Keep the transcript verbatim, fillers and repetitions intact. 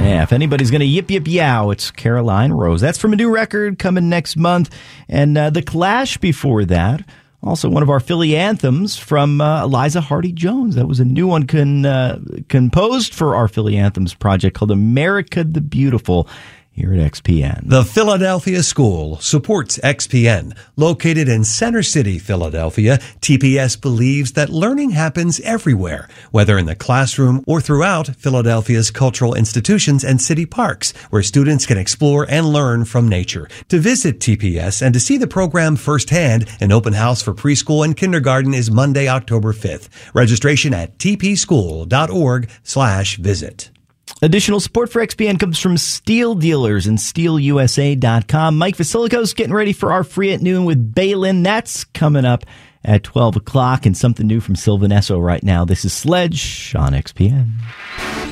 Yeah, if anybody's going to yip, yip, yow, it's Caroline Rose. That's from a new record coming next month. And uh, The Clash before that. Also, one of our Philly anthems from uh, Eliza Hardy-Jones. That was a new one con, uh, composed for our Philly Anthems project called America the Beautiful here at X P N. The Philadelphia School supports X P N. Located in Center City, Philadelphia, T P S believes that learning happens everywhere, whether in the classroom or throughout Philadelphia's cultural institutions and city parks, where students can explore and learn from nature. To visit T P S and to see the program firsthand, an open house for preschool and kindergarten is Monday, October fifth. Registration at tpschool.org slash visit. Additional support for X P N comes from Steel Dealers and steel u s a dot com. Mike Vasilikos getting ready for our Free at Noon with Balin. That's coming up at twelve o'clock. And something new from Sylvan Esso right now. This is Sledge on X P N.